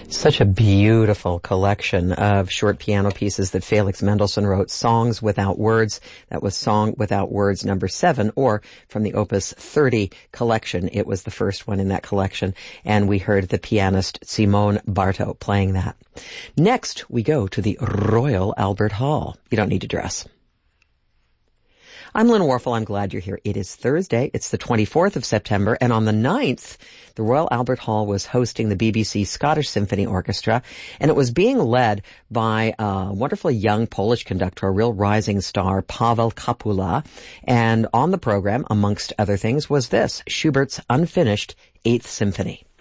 Such a beautiful collection of short piano pieces that Felix Mendelssohn wrote, Songs Without Words. That was Song Without Words number 7, or from the Opus 30 collection. It was the first one in that collection, and we heard the pianist Simone Barto playing that. Next, we go to the Royal Albert Hall. You don't need to dress. I'm Lynn Warfel. I'm glad you're here. It is Thursday. It's the 24th of September. And on the 9th, the Royal Albert Hall was hosting the BBC Scottish Symphony Orchestra. And it was being led by a wonderful young Polish conductor, a real rising star, Paweł Kapula. And on the program, amongst other things, was this, Schubert's unfinished 8th Symphony.